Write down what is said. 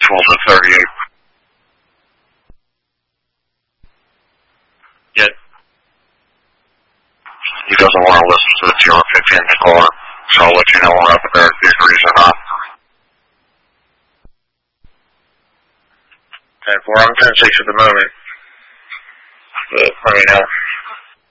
Mutual to 38. Yet. He doesn't want to listen to the 015 caller, so I'll let you know whether he agrees or not. Okay, we're on 10-6 at the moment. But let me know.